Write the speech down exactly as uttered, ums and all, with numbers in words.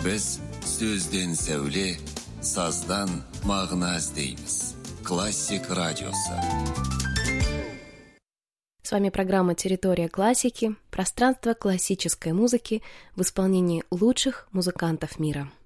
Біз сөзден сәуле, саздан мағына іздейміз. Классик радиосы. С вами программа «Территория классики», пространство классической музыки в исполнении лучших музыкантов мира.